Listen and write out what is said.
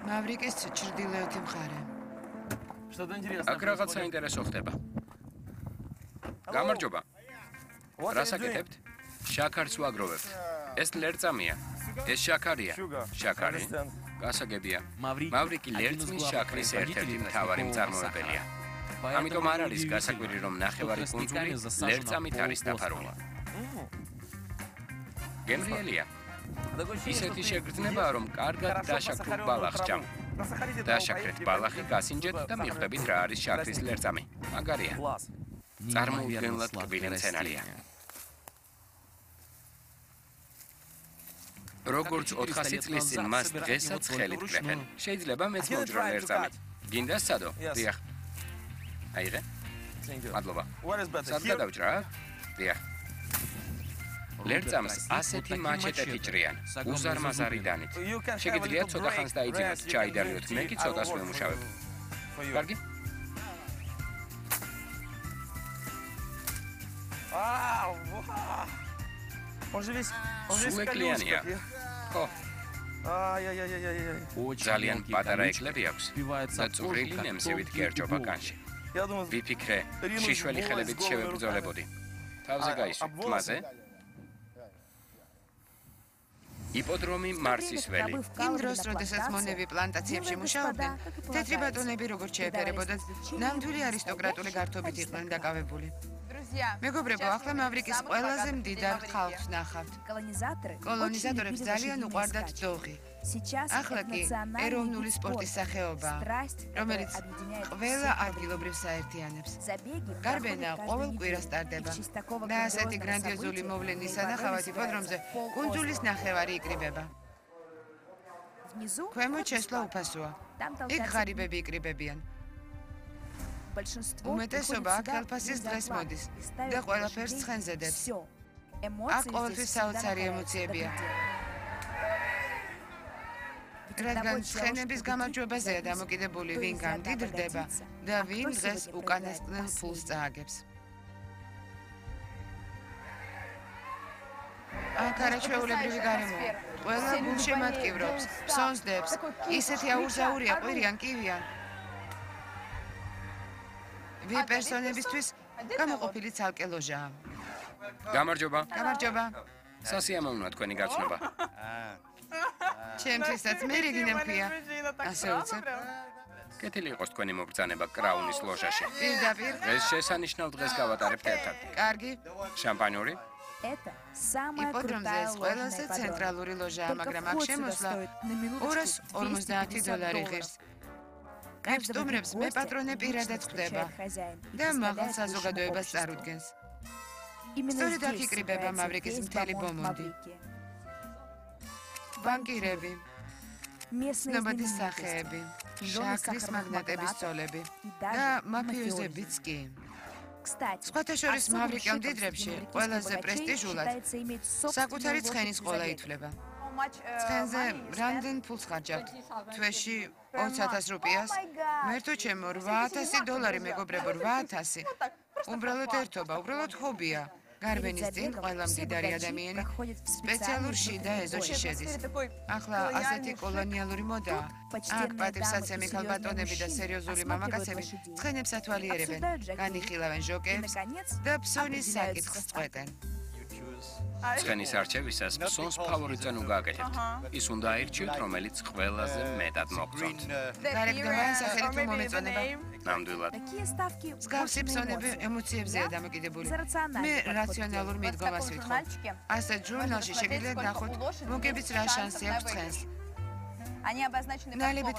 მავრიკის ჩრდილოეთი მხარე. აქ რაღაც საინტერესო ხდება. გამარჯობა. რას აკეთებთ? შაქარს ვაგროვებთ. ეს ლერწამია. ეს შაქარია. შაქარი. გასაგებია. მავრიკი ლერწმის შაქრის ერთ-ერთი მთავარი მწარმოებელია. ამიტომ არ არის გასაკვირი, რომ ნახევარი კუნძული ლერწამით არის დაფარული. გემრიელია. ისეთი შეგრძნებაა, რომ კარგად დაშაქრულ ბალახს ჭამ. დაშაქრეთ ბალახი, გასინჯეთ და მიხვდებით რა არის შაქრის ლერწამი. მაგარია. წარმოუდგენლად კბილი მცენარეა. როგორც 400 წლის წინ მას დღესაც ხელით კრეფენ. შეიძლება მეც მოვჭრა ლერწამით. გინდა სადო? დიახ. აიღე. მადლობა. სად გადავჭრა? დიახ. ლერწამს ასეთი მაჩეტეთი ჭრიან, უზარმაზარი დანით. შეგიძლიათ ცოტა ხანს დაიძინოთ, ჩაიდარიოთ, მე კი ცოტას ვემუშავებ. კარგი? სულეკლიანია. ხო. ძალიან პატარა ეკლები აქვს და წვრილი ნემსივით გერჯობა კანში. ვიფიქრე, შიშველი ხელებით შევებრძოლებოდი. თავზე გაისვი, თმაზე? იპოდრომი მარსის ველი. იმ დროს, როდესაც მონები პლანტაციებში მუშაობდნენ, თეთრი ბატონები როგორც შეეფერებოდათ, ნამდვილი არისტოკრატული გართობით იყვნენ დაკავებული. მეგობრებო, ახლა მავრიკის ყველაზე მდიდარ ხალხს ნახავთ. კოლონიზატორებს ძალიან უყვარდათ დოღი. ახლა კი ეროვნული სპორტის სახეობაა, რომელიც ყველა ადგილობრივს საერთიანებს. გარბენა ყოველ კვირას ტარდება და ასეთი გრანდიოზული მოვლენის სანახავად იპოდრომზე კუნძულის ნახევარი იკრიბება. ქვემოთ შესვლა უფასოა. იქ ღარიბები იკრიბებიან. უმეტესობა აქ ხელფასის დღეს მოდის და ყველაფერს ცხენზე დებს. აქ ყოველთვის საოცარი ემოციებია. რადგან ცხენების გამარჯვებაზეა დამოკიდებული, ვინ გამდიდრდება და ვინ დღეს უკანასკნელ ფულს წააგებს. აქ არაჩვეულებრივი გარემოა. ყველა გულში მატკივრობს, ფსონს დებს, ისეთი აურზაურია, ყვირიან, კივიან. ვიპერსონებისთვის გამოყოფილი ცალკე ლოჟაა. გამარჯობა. გამარჯობა. სასიამოვნოა თქვენი გაცნობა. ჩემთვისაც მე რეგინა მქვია. ასე უცებ. კეთილი იყოს თქვენი მობრძანება კრაუნის ლოჟაში. პირდაპირ. დღეს შესანიშნავ დღეს გავატარებთ ერთად. კარგი. შამპანიური? იპოდრომზე ეს ყველაზე ცენტრალური ლოჟაა, მაგრამ აქ შემოსვლა $250 ღირს. ამ სტუმრებს მე პატრონე პირადად ხვდება და მაღალ საზოგადოებას წარუდგენს. სწორედ აქ იკრიბება მავრიკის მთელი ბომონდი. ბანკირები, ცნობადი სახეები, შაქრის მაგნატების ცოლები და მაფიოზებიც კი. სხვათა შორის მავრიკელ მდიდრებში ყველაზე პრესტიჟულად საკუთარი ცხენის ყოლა ითვლება. ცხენზე რამდენ ფულს ხარჯავთ? თვეში 20,000 რუპიას? მერთო ჩემო, $800 მეგობრებო, 800. უბრალოდ ერთობა, უბრალოდ ჰობია. გარბენის წინ ყველა მდიდარი ადამიანი სპეციალურ შიდა ეზოში შედის. ახლა ასეთი კოლონიალური მოდაა. აქ პატივსაცემი ქალბატონები და სერიოზული მამაკაცები ცხენებს ათვალიერებენ, განიხილავენ ჟოკებს და ფსონის საკითხს წყვეტენ. ცხენის არჩევისას ფსონს ფავორიტზე უგაკეთებთ. ის უნდა აირჩიოთ, რომელიც ყველაზე მეტად მოგწონთ. გარეგნოვანი სახელი თუ მომეწონება? ნამდვილად. მსგავსი ფსონები ემოციებზეა დამოკიდებული. მე რაციონალურ მიდგომას ვითხოვ. ასეთ ჟურნალში შეგიძლიათ ნახოთ, მოგებით რა შანსი აქვს ცხენს. ნალებით